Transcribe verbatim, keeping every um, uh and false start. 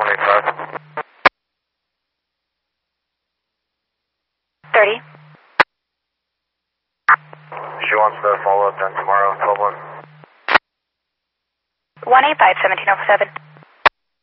one eight five. thirty. She wants the follow-up done tomorrow, twelve one. one eight five, seventeen oh seven.